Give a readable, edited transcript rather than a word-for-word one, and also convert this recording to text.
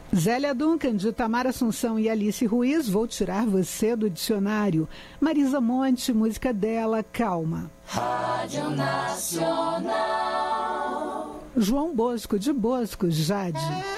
Zélia Duncan, de Tamar Assunção e Alice Ruiz, Vou Tirar Você do Dicionário. Marisa Monte, música dela, Calma. Rádio Nacional. João Bosco, de Bosco, Jade.